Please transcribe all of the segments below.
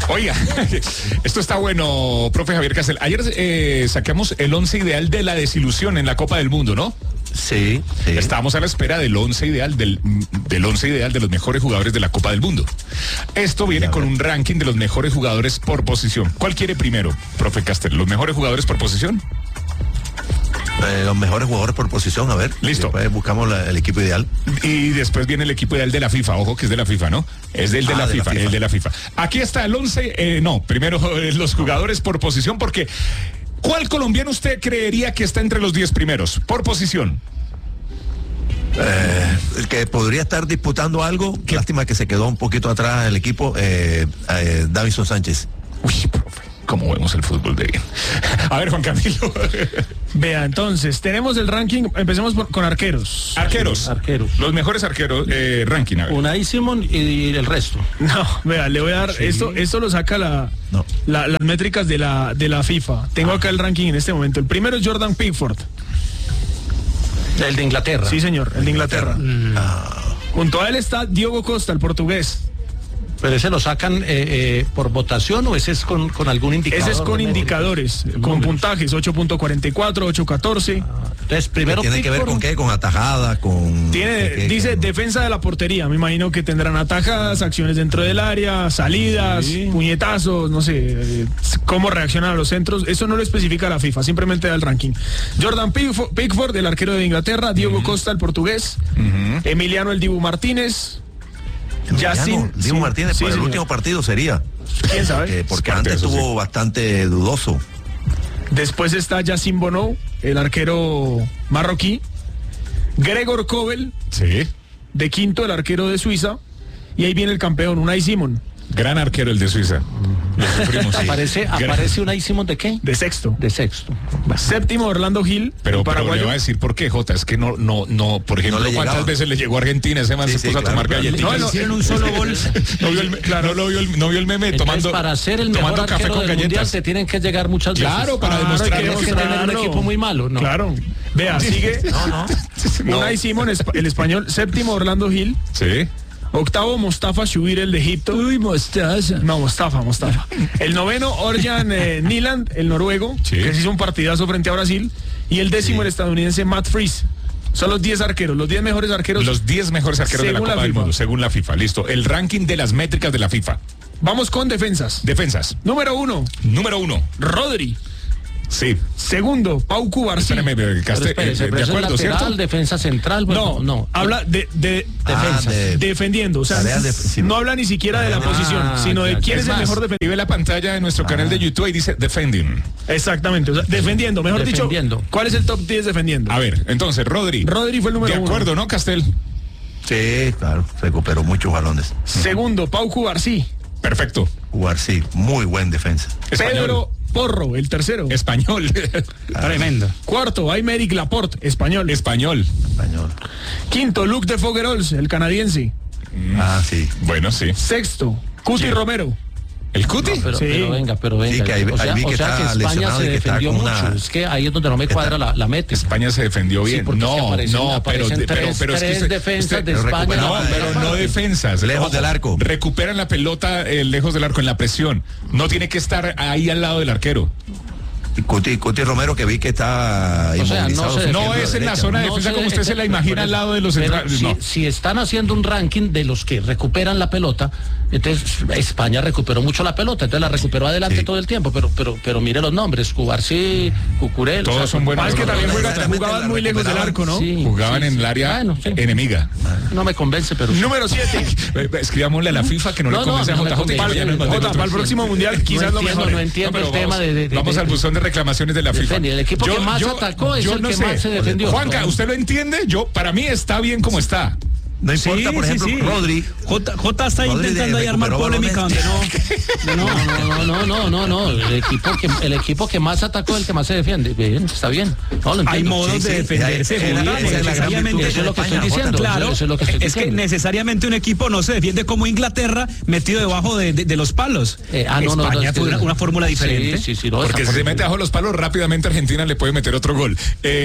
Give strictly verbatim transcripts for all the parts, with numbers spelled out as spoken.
Oiga, esto está bueno, profe Javier Castel. Ayer eh, sacamos el once ideal de la desilusión en la Copa del Mundo, ¿no? Sí, sí. Estábamos a la espera del once ideal, del, del once ideal de los mejores jugadores de la Copa del Mundo. Esto viene con un ranking de los mejores jugadores por posición. ¿Cuál quiere primero, profe Castel? ¿Los mejores jugadores por posición? Eh, los mejores jugadores por posición, a ver. Listo. Después buscamos la, el equipo ideal. Y después viene el equipo ideal de la FIFA. Ojo que es de la FIFA, ¿no? Es del de, ah, la, de FIFA, la FIFA, el de la FIFA. Aquí está el once, eh, no, primero eh, los jugadores por posición, porque ¿cuál colombiano usted creería que está entre los diez primeros por posición? Eh, el que podría estar disputando algo, ¿qué? Lástima que se quedó un poquito atrás el equipo, eh, eh, Davinson Sánchez. Uy, profe, ¿cómo vemos el fútbol de bien? A ver, Juan Camilo. Vea, entonces, tenemos el ranking, empecemos por, con arqueros. Arqueros. Sí, arqueros. Los mejores arqueros, eh, ranking, a ver. Unai Simón y el resto. No, vea, le voy a dar, sí. esto esto lo saca la, no. la las métricas de la, de la FIFA. Tengo ah. acá el ranking en este momento. El primero es Jordan Pickford. El de Inglaterra. Sí, señor, el de Inglaterra. Mm. Ah. Junto a él está Diogo Costa, el portugués. ¿Pero ese lo sacan eh, eh, por votación o ese es con, con algún indicador? Ese es con indicadores, con números. Puntajes, ocho punto cuarenta y cuatro, ocho punto catorce. Ah, entonces, primero ¿tiene que ver con qué? ¿Con atajada? Con Tiene, qué, dice con... defensa de la portería. Me imagino que tendrán atajadas, acciones dentro del área, salidas, sí. puñetazos, no sé, eh, cómo reaccionan a los centros. Eso no lo especifica la FIFA, simplemente da el ranking. Jordan Pickford, Pickford el arquero de Inglaterra, Diogo uh-huh. Costa, el portugués, uh-huh. Emiliano el Dibu Martínez. Yacine, Dibu sí, Martínez sí, por el último partido sería. ¿Quién sabe? Eh, porque antes estuvo sí. bastante dudoso. Después está Yacine Bono, el arquero marroquí. Gregor Kobel, sí. de quinto, el arquero de Suiza. Y ahí viene el campeón, Unai Simón. Gran arquero el de Suiza. Lo sufrimos, sí. Aparece, aparece Unai Simón de qué? De sexto. De sexto. Séptimo, Orlando Gil. Pero, pero le voy a decir por qué, Jota. Es que no, no, no, por ejemplo, no ¿cuántas veces le llegó a Argentina? Ese man sí, se puso sí, a claro, tomar galletitas. No, no, hicieron un solo gol. no, vio el, claro, no, vio el, no vio el meme Entonces, tomando para ser el mejor arquero café con del galletas. Mundial te tienen que llegar muchas veces. Claro, para ah, demostrar que, que tener un equipo muy malo. No. Claro. Vea, sigue. No, no. Unai Simón, el español. Séptimo, Orlando Gil. Sí. Octavo, Mustafa Shubir, el de Egipto. Uy, Mostaza. No, Mustafa, Mustafa. El noveno, Orjan eh, Nyland, el noruego, sí. que se hizo un partidazo frente a Brasil. Y el décimo, sí. el estadounidense Matt Freese. Son los diez arqueros, los diez mejores arqueros. Los diez mejores arqueros de la Copa la del Mundo, según la FIFA. Listo. El ranking de las métricas de la FIFA. Vamos con defensas. Defensas. Número uno. Número uno. Rodri. Sí. Segundo, Pau Cubarsí. Espérame, Castel, pero espérese, eh, ¿de acuerdo, lateral, cierto? defensa central, bueno, no, no, habla de, de defensas, ah, de, defendiendo, o sea, de, no habla ni siquiera de la ah, posición, sino de quién es, es el mejor defendido. Ve la pantalla de nuestro ah. canal de YouTube y dice defending. Exactamente, o sea, defendiendo, mejor defendiendo. dicho, ¿cuál es el top diez defendiendo? A ver, entonces, Rodri. Rodri fue el número uno. De acuerdo, uno. ¿No, Castel? Sí, claro, recuperó muchos balones. Segundo, Pau Cubarsí. Perfecto. Cubarsí, muy buen defensa. Español. Pedro Porro, el tercero. Español. Tremendo. Cuarto, Aymeric Laporte, español. Español. Español. Quinto, Luc de Foguerols, el canadiense. Ah, sí. Bueno, sí. Sexto, Cuti sí. Romero. ¿El Cuti? No, pero, sí. pero venga, pero venga. Sí, que ahí, o sea, ahí vi que, o sea que España se defendió mucho. Una... Es que ahí es donde no me cuadra está... la, la meta. España se defendió bien. Sí, no, aparecen, no, aparecen pero, tres, pero, pero tres es que usted, defensas usted, de España. No, pero no defensas. Lejos Ojo, del arco. Recuperan la pelota eh, lejos del arco, en la presión. No tiene que estar ahí al lado del arquero. Cuti, Cuti Romero, que vi que está o sea, inmovilizado. no, se no es en la zona de no defensa se, como usted se la imagina al lado de los centrales. Si, no. si están haciendo un ranking de los que recuperan la pelota, entonces España recuperó mucho la pelota, entonces la recuperó adelante sí. todo el tiempo, pero pero pero mire los nombres, Cubarsí, Cucurel. Todos o sea, son buenos. Más que también jugaban, jugaban muy lejos del arco, ¿no? Sí, jugaban sí, en sí. el área bueno, sí. enemiga. No me convence, pero... Número siete. Escribámosle a la FIFA que no, no le convence no, a J J. Para, para el próximo mundial quizás no lo mejor. No entiendo el tema de... Vamos al buzón de reclamaciones de la FIFA. El equipo que más yo, atacó es yo el no que sé. más se defendió. Juanca, ¿usted lo entiende? Yo, para mí está bien como está. No importa, sí, por ejemplo, sí, sí. Rodri. J, J está Rodri intentando ahí armar polémica donde no. No, no, no, no, no, no. El equipo que el equipo que más atacó es el que más se defiende. Bien, está bien. No, lo Hay modos sí, de sí, defenderse. Sí, Jota, es necesariamente, eso es lo que estoy diciendo. Claro, eso es, lo que, estoy es que necesariamente un equipo no se defiende como Inglaterra metido debajo de, de, de los palos. Eh, ah, no, España no, no, fue una, una fórmula diferente. Sí, sí, sí, no, porque si se mete bajo los palos rápidamente Argentina le puede meter otro gol.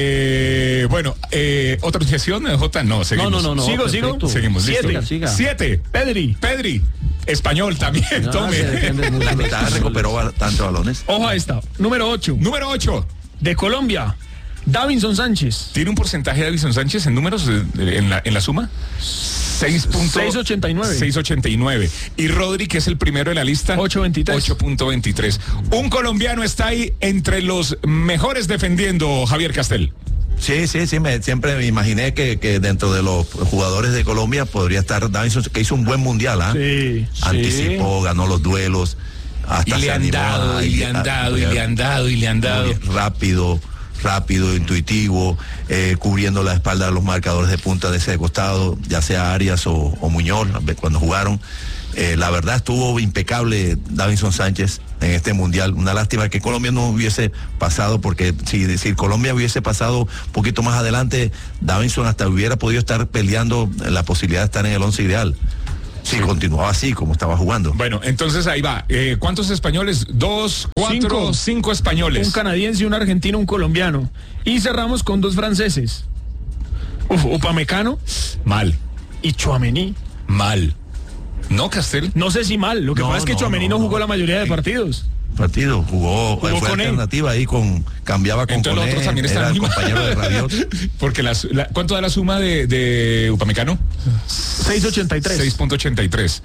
Eh, bueno, eh, otra objeción, Jota, no, seguimos. No, no, no, no. Sigo, perfecto. sigo. Seguimos, listo. Siete. Siga. Siete. Pedri. Pedri. Español también, No, tome. se defiende muy La bien. mitad recuperó bastantes balones. Ojo a esta. Número ocho. Número ocho. De Colombia, Davinson Sánchez. ¿Tiene un porcentaje de Davinson Sánchez en números eh, en la, en la suma? seis punto ochenta y nueve. seis ochenta y nueve. Y Rodri, que es el primero de la lista, ocho veintitrés. ocho punto veintitrés. Un colombiano está ahí entre los mejores defendiendo, Javier Castel. Sí, sí, sí, me, siempre me imaginé que, que dentro de los jugadores de Colombia podría estar Davinson, que hizo un buen mundial, ¿ah? Sí. Anticipó, ganó los duelos, hasta Y le se han animó dado, a- y le han a- dado, y le han dado, y le han dado. Muy bien, rápido, rápido, intuitivo, eh, cubriendo la espalda de los marcadores de punta de ese costado, ya sea Arias o, o Muñoz, cuando jugaron. Eh, la verdad estuvo impecable Davinson Sánchez en este mundial. Una lástima que Colombia no hubiese pasado, porque si, si Colombia hubiese pasado un poquito más adelante, Davinson hasta hubiera podido estar peleando la posibilidad de estar en el once ideal. Si continuaba así como estaba jugando. Bueno, entonces ahí va. Eh, ¿Cuántos españoles? Dos, cuatro, cinco, Cinco. españoles. Un canadiense, un argentino, un colombiano. Y cerramos con dos franceses. Uf, Upamecano Mal, y Tchouaméni. mal. ¿No, Castel? No sé si mal, lo que No, pasa es que no, Tchouaméni no, no, jugó no. la mayoría de Sí. partidos. Partido, jugó, Jugó fue con él. alternativa ahí con, cambiaba con Entonces los Koné, otros también están era el encima. compañero de Rabiot. Porque las- la, ¿cuánto da la suma de, de Upamecano? seis ochenta y tres. seis punto ochenta y tres.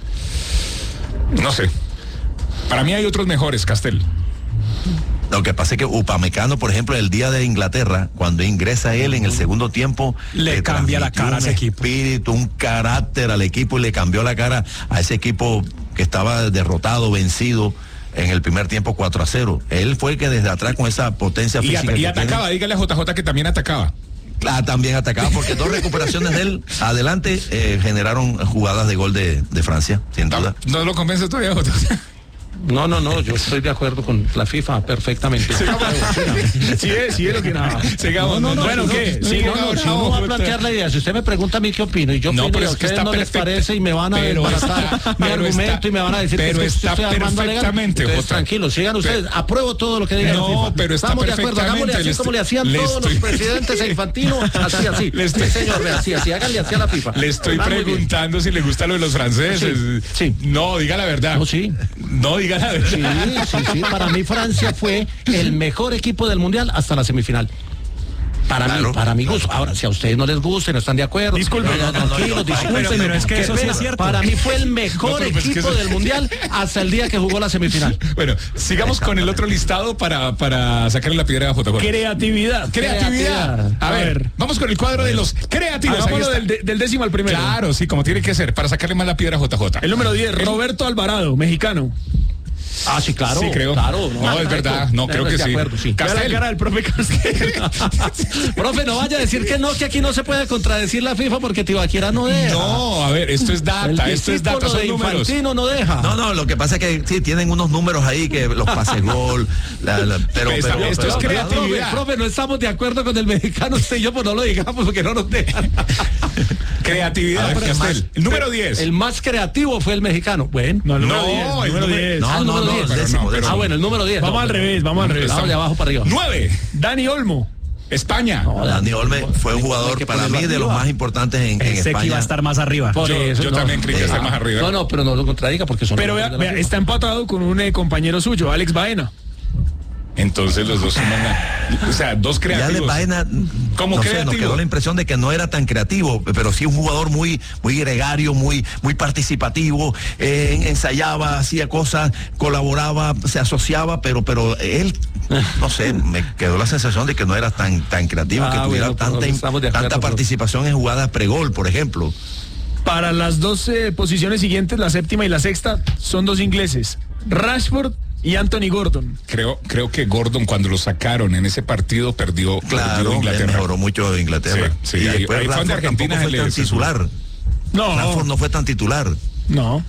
No sé. Para mí hay otros mejores, Castel. Lo que pasa es que Upamecano, por ejemplo, el día de Inglaterra, cuando ingresa él en el segundo tiempo, Le cambia la transmitió cara a un ese equipo. espíritu, un carácter al equipo y le cambió la cara a ese equipo que estaba derrotado, vencido en el primer tiempo cuatro a cero. Él fue el que desde atrás con esa potencia Y, física ata- y que atacaba, tiene, dígale a J J que también atacaba. ah, también atacaba, porque dos recuperaciones de él adelante eh, generaron jugadas de gol de, de Francia, sin duda. No, no lo convence todavía, J J. No, no, no, yo estoy de acuerdo con la FIFA perfectamente. Sí es, sí es lo que nada. Sigamos. No, no, no, bueno, ¿qué? Sí, Sí, no, no, si uno va a plantear la idea, si usted me pregunta a mí qué opino y yo No, opino pero y a es que ustedes está no les perfecto. parece y me van a Pero desbaratar está- mi pero argumento está- y me van a decir que pero es que está estoy armando legal. perfectamente, Entonces, Jota. tranquilos, sigan ustedes, apruebo todo lo que diga No, la FIFA. pero está Estamos de acuerdo, hagámosle perfectamente, así le como le estoy- hacían le todos estoy- los presidentes e Infantino, así, así. Le estoy- Sí, señor, ve, así, así, háganle así a la FIFA. Le estoy Ah, muy bien. preguntando si le gusta lo de los franceses. Sí, sí. No, diga la verdad. No, sí. No, diga la verdad. Sí, sí, sí. Para mí Francia fue el mejor equipo del mundial hasta la semifinal. Para Claro, mí, para mi claro, gusto. claro. Ahora, si a ustedes no les gusta, no están de acuerdo. Disculpe, no, no, no, tranquilos, no, disculpen, pero- pero es que qué eso sí pena. es cierto. Para mí fue el mejor No, pero pues es que equipo eso- del mundial hasta el día que jugó la semifinal. Bueno, sigamos con el otro listado para, para sacarle la piedra a J J. Creatividad. Creatividad. Creatividad. A ver, vamos con el cuadro de los creativos. Ahí Hagámoslo está. del, de- del décimo al primero. Claro, sí, como tiene que ser, para sacarle más la piedra a J J. El número diez, Roberto Alvarado, mexicano. Ah, sí, claro. Sí, creo. Claro, No, es verdad, no, creo que de sí. acuerdo, sí. Vea la Castel. cara del profe Castel. Profe, no vaya a decir que no, que aquí no se puede contradecir la FIFA porque Tibaquira no deja. No, a ver, esto es El data, esto es data, discípulo son de números. Infantino no deja. No, no, lo que pasa es que sí, tienen unos números ahí que los pases gol, la- la- pero, Esta- pero, esto pero- es pero- creatividad. Profe, profe, no estamos de acuerdo con el mexicano, usted y yo, pues no lo digamos porque no nos dejan. Creatividad, A ver, ¿qué Castel. más? El número diez. El más creativo fue el mexicano. Bueno. No, el número No, diez. el número número- diez. No, Ah, el no, número no, diez. el décimo, Pero no, décimo. Ah, bueno, el número diez. Vamos No, al revés, vamos al revés. Vamos de abajo para arriba. nueve. Dani Olmo. España. Dani Olme fue un Hay jugador que para mí ponerlo de los arriba. más importantes en, en Pensé que España. iba a estar más arriba. Por Yo- eso, yo no. también creí que está más arriba. No, no, pero no lo contradiga porque son. Pero los vea, de la vea, FIFA. está empatado con un eh, compañero suyo, Alex Baena. Entonces los dos suman a- o sea, dos Ya creativos. de Baena, Como no sé, creativo. nos quedó la impresión de que no era tan creativo, pero sí un jugador muy, muy gregario, muy, muy participativo, eh, ensayaba, hacía cosas, colaboraba, se asociaba, pero, pero él, no sé, me quedó la sensación de que no era tan, tan creativo, Ah, que tuviera bueno, pero tanta, estamos de acuerdo, tanta pero- participación en jugadas pregol, por ejemplo. Para las dos eh, posiciones siguientes, la séptima y la sexta, son dos ingleses, Rashford y Anthony Gordon. Creo, creo que Gordon cuando lo sacaron en ese partido perdió, perdió Claro, él Inglaterra. mejoró mucho Inglaterra. Sí, sí, y ahí- después ahí fue donde Rashford Argentina tampoco se fue le- tan se titular. No, Rashford no fue tan titular. no.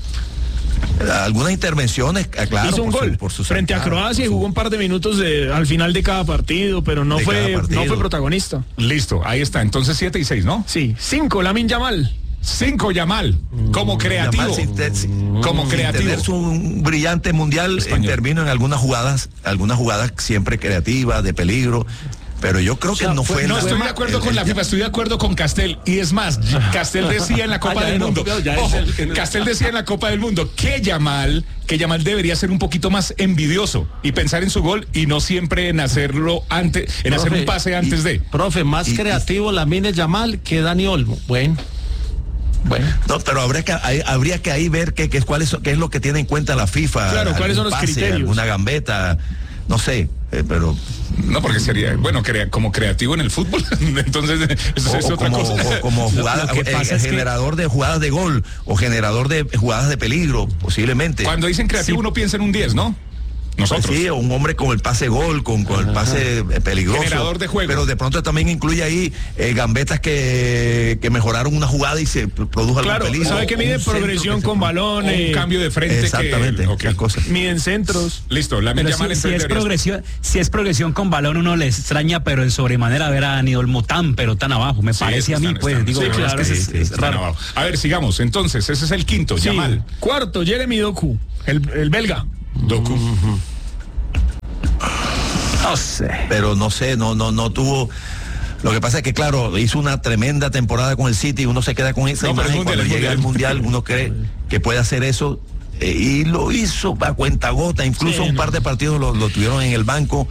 Algunas intervenciones, ah, claro, Hizo un por su- gol por su frente a zancada, Croacia y por su- jugó un par de minutos de- al final de cada partido, pero no De cada fue, partido. no fue protagonista. Listo, ahí está. Entonces siete y seis, ¿no? Sí, cinco, Lamine Yamal. Cinco, Yamal. Como creativo. Yamal sin te- sin- Como sin creativo. tener su un brillante mundial, Español. intervino en algunas jugadas, algunas jugadas siempre creativas, de peligro. pero yo creo que O sea, no fue... No la- estoy de acuerdo el- con la el- FIFA, estoy de acuerdo con Castel. Y es más, Castel decía en la Copa Ah, ya del no, Mundo, claro, ya es ojo, el- el- Castel decía en la Copa del Mundo que Yamal, que Yamal debería ser un poquito más envidioso y pensar en su gol y no siempre en hacerlo antes, en hacer Profe, un pase antes de. Profe, más Y- creativo Lamine Yamal que Dani Olmo. Bueno. Bueno. No, pero habría que ahí, habría que ahí ver qué, qué, cuál es, qué es lo que tiene en cuenta la FIFA. Claro, ¿cuáles son algún los pase, criterios? Alguna gambeta, no sé, eh, pero... No, porque sería, bueno, crea, como creativo en el fútbol, entonces eso O, es o otra como, cosa. o como Lo- jugada, lo que eh, pasa es que- generador de jugadas de gol o generador de jugadas de peligro, posiblemente. Cuando dicen creativo Sí. uno piensa en un diez, ¿no? Nosotros. Sí, o un hombre con el pase gol, con, con el pase eh, peligroso. Generador de juego. Pero de pronto también incluye ahí eh, gambetas que, que mejoraron una jugada y se produjo algún Claro, peligro. ¿sabe que mide Un centro progresión que se- con balón? O un eh, cambio de frente. Exactamente, Que, ok. esas cosas. Miden centros. Listo, la Pero llama si, si es progresión, si es progresión con balón, uno le extraña, pero en sobremanera ver a Dani Olmo tan, pero tan abajo. Me Sí, parece es que a mí, están- pues, están- digo, sí, es claro, que sí, es, sí, es Están raro. abajo. A ver, sigamos. Entonces, ese es el quinto, Sí. Yamal. Cuarto, Jeremy Doku, el, el belga. Doku. No sé. Pero no sé, no, no, no tuvo. Lo que pasa es que, claro, hizo una tremenda temporada con el City, uno se queda con esa No, pero es imagen mundial, cuando es llega al mundial. mundial, uno cree que puede hacer eso. eh, y lo hizo a cuenta gota, incluso Sí, un no. par de partidos lo, lo tuvieron en el banco.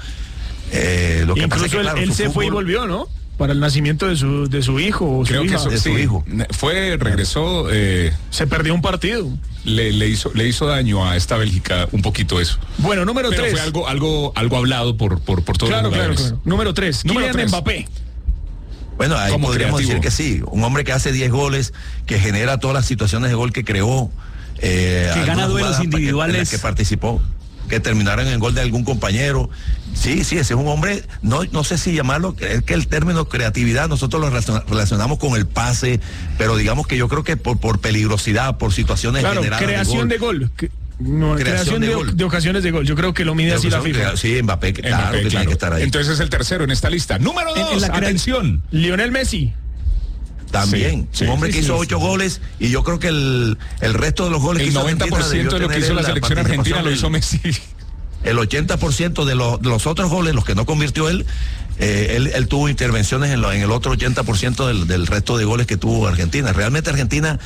Eh, lo que pasa es Incluso que, él, claro, él su se fue y fútbol- volvió, ¿no? Para el nacimiento de su, de su hijo o su Creo que hija. eso, de su sí. hijo. Fue, regresó, eh, Se perdió un partido. le, le hizo, le hizo daño a esta Bélgica un poquito eso. Bueno, número Pero tres. fue algo, algo, algo hablado por, por, por todos Claro, los claro, jugadores. claro. Número tres. Número Kylian tres. Mbappé. Bueno, ahí Como podríamos creativo. decir que sí. Un hombre que hace diez goles, que genera todas las situaciones de gol que creó. eh, Que gana algunas duelos jugadas pa- que- en las individuales. Que participó, que terminaron en el gol de algún compañero. Sí, sí, ese es un hombre, no, no sé si llamarlo, es que el término creatividad nosotros lo relaciona- relacionamos con el pase, pero digamos que yo creo que por, por peligrosidad, por situaciones Claro, generadas creación de gol. Que- no, Creación creación de de, gol. de ocasiones de gol. Yo creo que lo mide así la FIFA. Sí, Mbappé, claro Mbappé, que tiene claro. que estar ahí. Entonces es el tercero en esta lista. Número En- en dos, la crea- atención. Lionel Messi. También, Sí, sí, un hombre sí, que hizo sí, ocho sí. goles y yo creo que el, el resto de los goles El que hizo noventa por Argentina ciento de debió lo que tener hizo la la selección argentina lo hizo participación Messi. El ochenta por ciento de, los- de los otros goles, los que no convirtió él, eh, él, él tuvo intervenciones en, lo- en el otro ochenta por ciento del, del resto de goles que tuvo Argentina. Realmente Argentina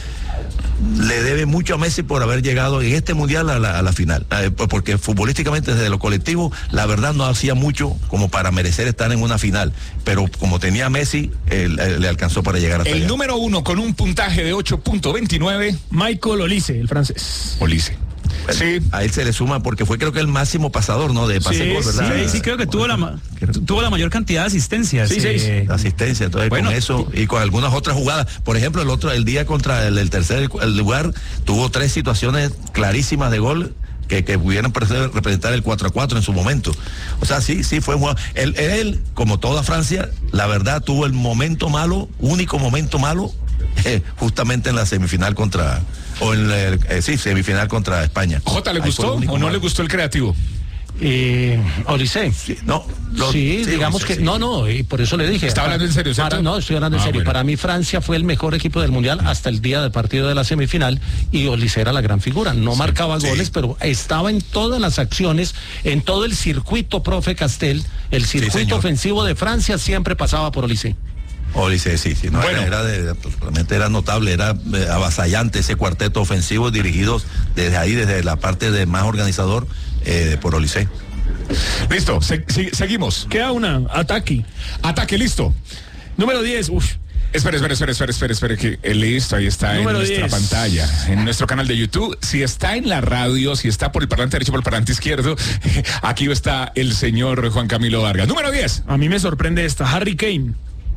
le debe mucho a Messi por haber llegado en este mundial a la, a la final. Eh, pues porque futbolísticamente desde lo colectivo, la verdad no hacía mucho como para merecer estar en una final. Pero como tenía a Messi, él- él le alcanzó para llegar hasta El allá. número uno con un puntaje de ocho punto veintinueve, Michael Olise, el francés. Olise. Bueno, Sí. a él se le suma porque fue creo que el máximo pasador, ¿no? De pase Sí, gol, ¿verdad? Sí, sí, creo que tuvo la, ma- tuvo la mayor cantidad de asistencias. Sí, seis. eh, La asistencia, entonces Bueno, con eso y con algunas otras jugadas. Por ejemplo, el otro, el día contra el, el tercer el lugar, tuvo tres situaciones clarísimas de gol que, que pudieran parecer- representar el cuatro a cuatro en su momento. O sea, sí, sí fue un jugador. Él, él, como toda Francia, la verdad tuvo el momento malo, único momento malo, eh, justamente en la semifinal contra, o en la, eh, sí, semifinal contra España. Jota, ¿le Ahí fue gustó el único o no malo. le gustó el creativo? Eh, Olise. Sí, no, lo- Sí, digamos sí, que, sí. no, no, y por eso le dije. ¿Está hablando en serio, Para- cierto? no, estoy hablando en Ah, serio. bueno. Para mí Francia fue el mejor equipo del Mundial hasta el día del partido de la semifinal y Olise era la gran figura. No marcaba sí. goles, pero estaba en todas las acciones, en todo el circuito, profe Castel, el circuito señor. ofensivo de Francia siempre pasaba por Olise. Olise, sí, sí, no, Bueno. era, era de- realmente era notable, era eh, avasallante ese cuarteto ofensivo dirigidos desde ahí, desde la parte de más organizador eh, por Olise. Listo, se- se- seguimos. Queda una, ataque. Ataque, listo. Número diez, uf. Espera, espera, espera, espera, espera, espera, que eh, listo, ahí está Número en nuestra diez. pantalla, en nuestro canal de YouTube. Si está en la radio, si está por el parlante derecho, por el parlante izquierdo, aquí está el señor Juan Camilo Vargas. Número diez. A mí me sorprende esta. Harry Kane.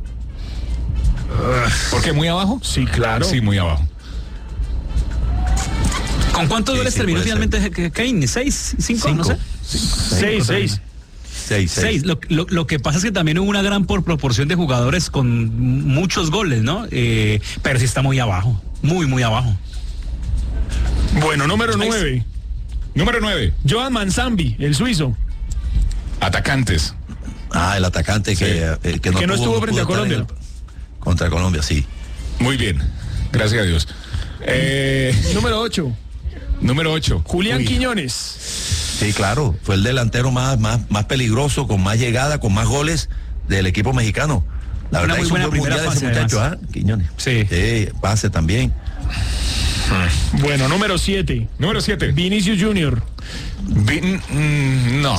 ¿Por qué? ¿Muy abajo? Sí, claro. Sí, muy abajo. ¿Con cuántos Sí, goles sí, terminó puede finalmente Ke- Kane? ¿Seis? ¿Cinco? No sé. Seis, seis. Seis, seis. Seis. Lo, lo- lo que pasa es que también hubo una gran por proporción de jugadores con muchos goles, ¿no? Eh, pero sí está muy abajo. Muy, muy abajo. Bueno, número Ahí nueve. Número nueve. Joan Manzambi, el suizo. Atacantes. Ah, el atacante que, eh, que no, Que no tuvo- estuvo no frente pudo a estar en Colombia. el- contra Colombia, sí. Muy bien. Gracias a Dios. Eh, Número ocho. número ocho. Julián Uy. Quiñones. Sí, claro, fue el delantero más, más, más peligroso, con más llegada, con más goles del equipo mexicano. La Una verdad muy hizo un buena buen primera mundial ese fase, muchacho, ¿ah? además. Quiñones. Sí. Sí, pase también. Bueno, número siete. Número siete. Vinicius Junior. Vin- mm, no.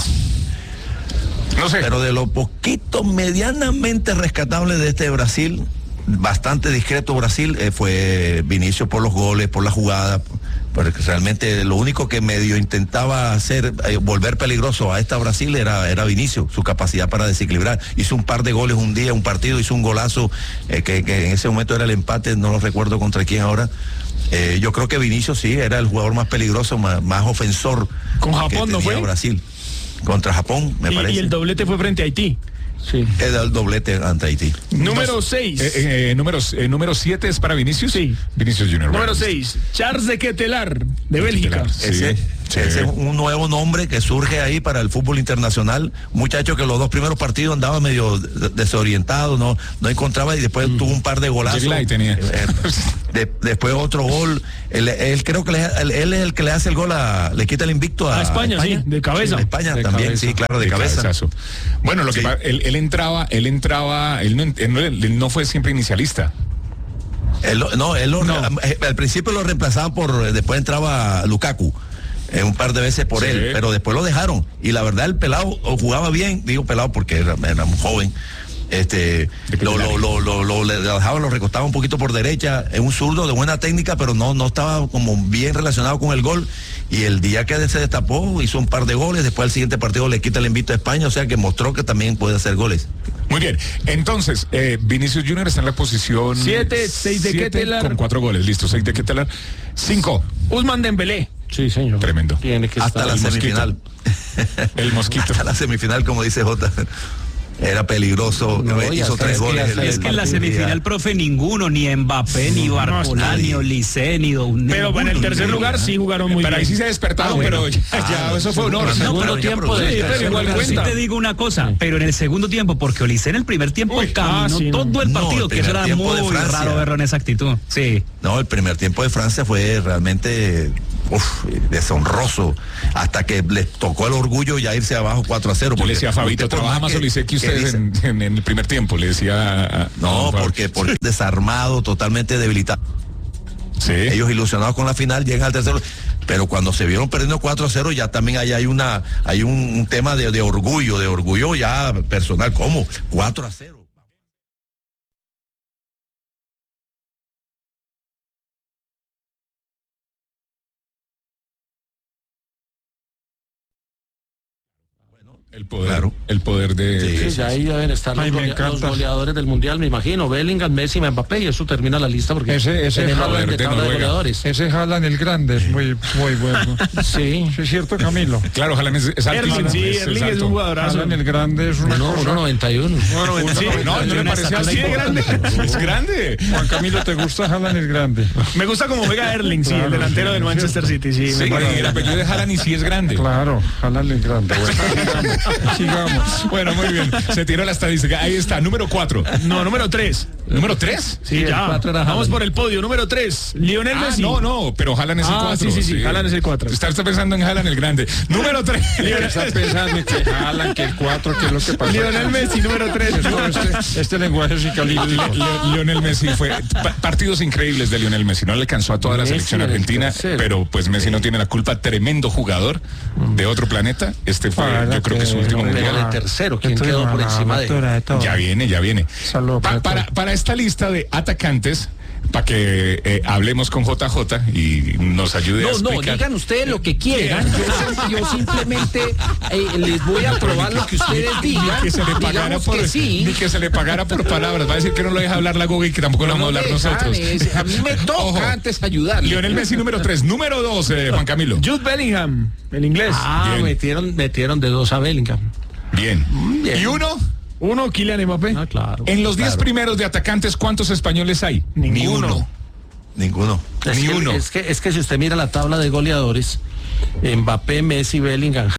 No sé. Pero de lo poquito medianamente rescatable de este Brasil, bastante discreto Brasil, eh, fue Vinicius por los goles, por la jugada, porque realmente lo único que medio intentaba hacer, eh, volver peligroso a esta Brasil era, era Vinicius, su capacidad para desequilibrar. Hizo un par de goles un día, un partido, hizo un golazo, eh, que, que en ese momento era el empate, no lo recuerdo contra quién ahora. Eh, yo creo que Vinicius sí, era el jugador más peligroso, más, más ofensor. Con Japón, que ¿no tenía fue? Brasil. Contra Japón, me Y, parece. y el doblete fue frente a Haití. Sí. Era el doblete ante Haití. Número seis. Eh, eh, número, eh, número siete es para Vinicius. Sí. Vinicius Junior. Número bueno. seis. Charles de Quetelar, de Bélgica. Sí, Ese, sí. ese es un nuevo nombre que surge ahí para el fútbol internacional. Un muchacho que los dos primeros partidos andaba medio de- desorientado, no, no encontraba y después tuvo un par de golazos. Jerry Light tenía. Eh, de- después otro gol. Él, él creo que le- él, él es el que le hace el gol a, le quita el invicto a, A España, sí, de cabeza. A España De también, cabeza. sí, claro, de, De cabeza. cabezazo. Bueno, lo que Sí. pasa, él, él entraba, él entraba, él no, él no- él no fue siempre inicialista. Él lo- no, él lo- eh, al principio lo reemplazaban por, después entraba Lukaku. eh, un par de veces por Sí. él, pero después lo dejaron. Y la verdad, el pelado o jugaba bien, digo pelado porque era, era muy joven. Este, De lo, Quetelar. lo, lo, lo, lo- le dejaban, lo recostaba un poquito por derecha, es un zurdo de buena técnica, pero no, no estaba como bien relacionado con el gol. Y el día que se destapó, hizo un par de goles, después al siguiente partido le quita el invito a España, o sea que mostró que también puede hacer goles. Muy bien. Entonces, eh, Vinicius Junior está en la posición Siete, seis de siete Quetelar. con cuatro goles. Listo, seis de Quetelar. Cinco. Usman Dembélé. Sí, señor. Tremendo. Tiene que Hasta estar la el mosquito. semifinal. El mosquito. Hasta la semifinal, como dice Jota. Era peligroso, No, y hizo hasta tres es que goles. hasta el- Es que en la el- semifinal, profe, ninguno, ni Mbappé, ni Barcola, nadie. ni Olise, ni Don. Pero en el tercer lugar sí jugaron muy Pero ahí bien. sí se despertaron, Ah, bueno. pero ya, ya, Ah, eso fue honor. no, Segundo pero ya tiempo probó. de Sí, pero igual Pero sí cuenta. te digo una cosa, pero en el segundo tiempo, porque Olise en el primer tiempo Uy, caminó ah, sí, no. todo el No, partido, el que eso primer era tiempo de muy Francia. raro verlo en esa actitud. Sí. No, el primer tiempo de Francia fue realmente uf, deshonroso, hasta que les tocó el orgullo ya irse abajo cuatro a cero. Yo le decía a porque Fabito, usted por trabaja más que- Olise que que ustedes en, dice- en- en el primer tiempo. Le decía a- a- No, a Fabio. porque, porque desarmado, totalmente debilitado. Sí. Ellos ilusionados con la final llegan al tercero, pero cuando se vieron perdiendo cuatro a cero ya también ahí hay una hay un, un tema de, de orgullo, de orgullo ya personal. ¿Cómo? cuatro a cero. El poder, Claro. el poder de... Sí. Sí, ya ahí deben estar los, Ay, me golea- encanta. los goleadores del mundial, me imagino. Bellingham, Messi, Mbappé, y eso termina la lista porque Ese- ese en el Haaland orden de de tabla de Noruega. goleadores. Ese Haaland el grande es muy, muy bueno. Sí. Sí, es cierto, Camilo. Claro, ojalá es, es Erling, altísimo, sí, es- Erling es es alto. un jugadorazo. Haaland el grande es una uno cosa. noventa y uno. Bueno, bueno, sí, No, no le parecía así de grande. Es grande. Juan Camilo, ¿te gusta Haaland el grande? Me gusta como juega Erling, sí, el Claro, delantero sí, del es Manchester cierto. City, sí. Sí, me parece. el apellido de Haaland y sí es grande. Claro, Haaland el grande. Bueno, sigamos. sigamos. Bueno, muy bien. Se tiró la estadística. Ahí está, número cuatro. No, número tres. ¿Número tres? Sí, Sí, el ya. cuatro era Vamos Haaland. por el podio. Número tres. Lionel Ah, Messi. no, no, pero Haaland es el Ah, cuatro. sí, sí, sí, Haaland es el cuatro. Está usted pensando en Haaland el grande. Número tres. Está pensando que Haaland, que el cuatro, que es lo que pasa. Lionel Messi, número tres. Esto, este, este lenguaje psicalíptico. Le- Lionel Messi fue pa- partidos increíbles de Lionel Messi. No le alcanzó a toda la Messi selección era el argentina, tercero. pero pues Messi no tiene la culpa. Tremendo jugador de otro planeta. Este fue, Para yo creo que su último que- mundial. Pero el tercero, ¿quién Esto es quedó por una encima de aventura de todo. Ya viene, ya viene. Saludos Pa- para para, todos. para esta lista de atacantes, para que eh, hablemos con J J y nos ayude a No, no, explicar. digan ustedes lo que quieran. Yo, sim- yo simplemente eh, les voy a probar lo que ustedes digan. Ni que se le pagara Digamos por, que sí. ni que se le pagara por palabras. Va a decir que no lo deja hablar la Goga y que tampoco lo No vamos a me hablar dejan, nosotros. es- a mí me toca Ojo. antes ayudar. Lionel Messi número tres, número dos, eh, Juan Camilo. Jude Bellingham, el inglés. Ah, Bien. metieron, metieron de dos a Bellingham. Bien. bien. Y uno, Uno, Kylian Mbappé. Ah, claro. en los diez Claro. primeros de atacantes, ¿cuántos españoles hay? Ninguno. Ni uno. Ninguno. Es Ni que, uno. Es que, es que si usted mira la tabla de goleadores, Mbappé, Messi, Bellingham,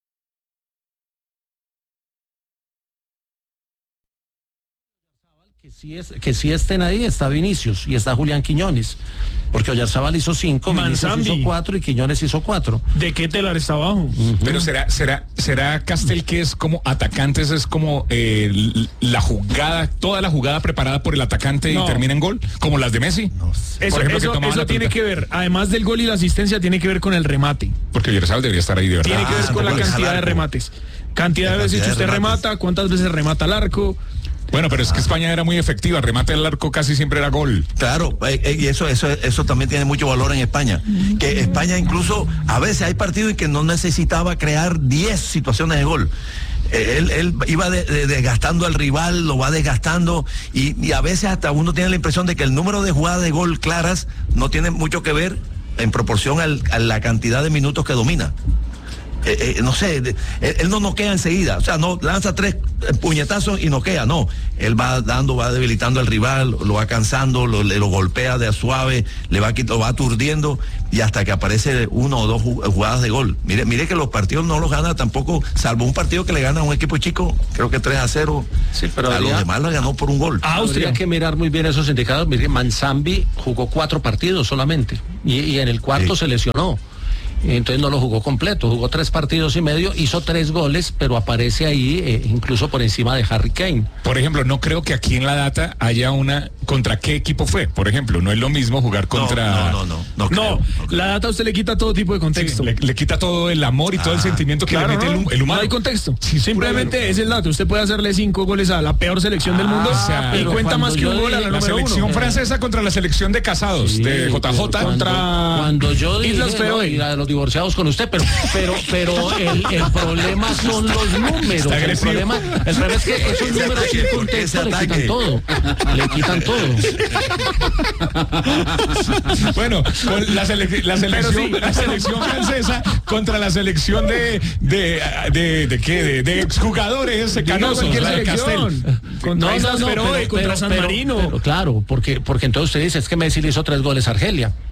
que sí, es, que sí estén ahí está Vinicius y está Julián Quiñones. Porque Oyarzábal hizo cinco, Vinicius Manzambi hizo cuatro y Quiñones hizo cuatro. ¿De qué telar está abajo? Uh-huh. Pero será, será, será Castel que es como atacantes, es como eh, la jugada, toda la jugada preparada por el atacante No. y termina en gol, como las de Messi. No sé. Eso, Por ejemplo, que eso, tomaban eso la tiene pelota. que ver, además del gol y la asistencia, tiene que ver con el remate. Porque Oyarzábal debería estar ahí de verdad. Tiene que ver Ah, con la no puede cantidad de jalar, remates. Cantidad de La veces que cantidad usted de remates. remata, cuántas veces remata al arco. Bueno, pero es que España era muy efectiva, remate al arco casi siempre era gol. Claro, eh, eh, y eso, eso, eso también tiene mucho valor en España. Que España incluso, a veces hay partidos en que no necesitaba crear diez situaciones de gol. Eh, Él, él iba de- de- desgastando al rival, lo va desgastando, y, y a veces hasta uno tiene la impresión de que el número de jugadas de gol claras no tiene mucho que ver en proporción al- a la cantidad de minutos que domina. Eh, eh, no sé, de- él, él no noquea enseguida, o sea, no lanza tres eh, puñetazos y noquea, no, él va dando, va debilitando al rival, lo va cansando, lo, le, lo golpea de a suave, le va quit- lo va aturdiendo y hasta que aparece uno o dos ju- jugadas de gol. Mire, mire que los partidos no los gana tampoco, salvo un partido que le gana a un equipo chico, creo que tres a cero, Sí, pero a habría- los demás la ganó por un gol. Austria. Habría que mirar muy bien esos indicadores. Mire, Manzambi jugó cuatro partidos solamente y, y en el cuarto Sí. se lesionó. Entonces no lo jugó completo, jugó tres partidos y medio, hizo tres goles, pero aparece ahí eh, incluso por encima de Harry Kane. Por ejemplo, no creo que aquí en la data haya una contra qué equipo fue. Por ejemplo, no es lo mismo jugar No, contra. no, no, no, no, No, creo, no creo. la data a usted le quita todo tipo de Sí, contexto. le, le quita todo el amor y todo el Ah, sentimiento que Claro, le mete el, ¿no? hum- el humano. No hay contexto. Sí, es Simplemente pura- es el dato. Usted puede hacerle cinco goles a la peor selección del mundo o sea, y pero cuenta cuando más que yo un gol a la dije- La número selección uno. francesa contra la selección de casados, Sí, de J J. pero contra cuando, cuando yo dije Islas no, Feroe. y la de los divorciados con usted, pero pero pero el, el problema son los números. Está El agresivo. problema, el problema es que esos Ese números ataque, sin ¿por qué ese contexto le quitan ataque? todo. Le quitan todo. Bueno, con la, sele- la selección, sí. la selección francesa contra la selección de de de, de qué de, de exjugadores Diga canosos, cualquier la de selección. Castel. Contra Islas Feroe, contra San pero- Marino. pero claro, porque porque entonces usted dice es que Messi le hizo tres goles a Argelia.